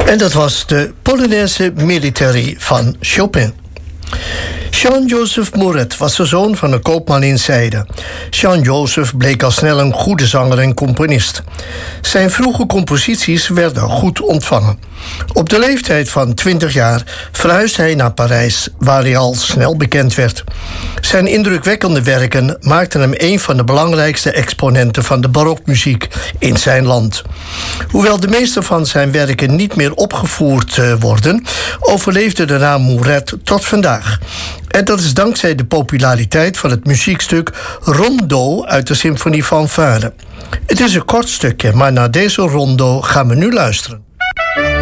En dat was de Polonaise Military van Chopin. Jean-Joseph Mouret was de zoon van een koopman in Zijde. Jean-Joseph bleek al snel een goede zanger en componist. Zijn vroege composities werden goed ontvangen. Op de leeftijd van 20 jaar verhuisde hij naar Parijs, waar hij al snel bekend werd. Zijn indrukwekkende werken maakten hem een van de belangrijkste exponenten van de barokmuziek in zijn land. Hoewel de meeste van zijn werken niet meer opgevoerd worden, overleefde de naam Mouret tot vandaag. En dat is dankzij de populariteit van het muziekstuk Rondo uit de Symfonie van Fanfare. Het is een kort stukje, maar naar deze rondo gaan we nu luisteren.